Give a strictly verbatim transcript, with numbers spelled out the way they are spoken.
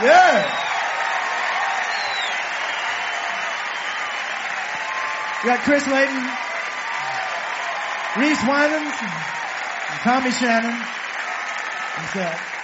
Yeah. We got Chris Layton, Reese Winans, and Tommy Shannon himself.